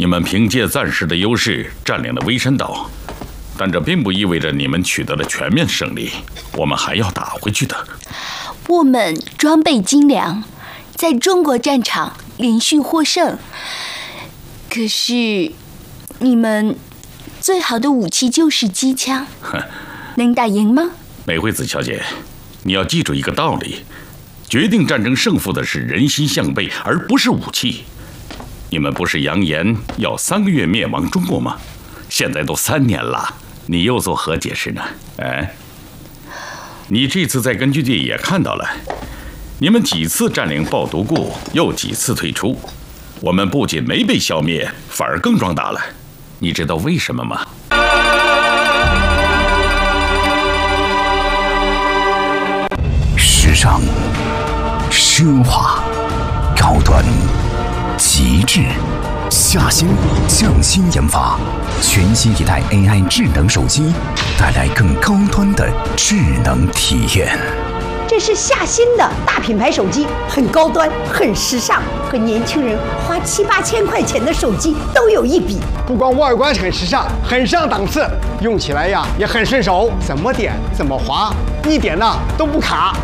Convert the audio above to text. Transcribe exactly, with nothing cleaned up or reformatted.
你们凭借暂时的优势占领了威山岛，但这并不意味着你们取得了全面胜利，我们还要打回去的。 我们装备精良，在中国战场连续获胜。可是，你们最好的武器就是机枪，能打赢吗？ 美惠子小姐，你要记住一个道理：决定战争胜负的是人心向背，而不是武器。你们不是扬言要三个月灭亡中国吗？现在都三年了，你又作何解释呢？哎，你这次在根据地也看到了，你们几次占领抱独固，又几次退出，我们不仅没被消灭，反而更壮大了。你知道为什么吗？ 时尚、奢华、高端、极致，夏新匠心研发全新一代 A I 智能手机，带来更高端的智能体验。 这是夏新的大品牌手机，很高端，很时尚，和年轻人花七八千块钱的手机都有一比。 不光外观很时尚，很上档次，用起来呀也很顺手，怎么点怎么滑，一点呢都不卡。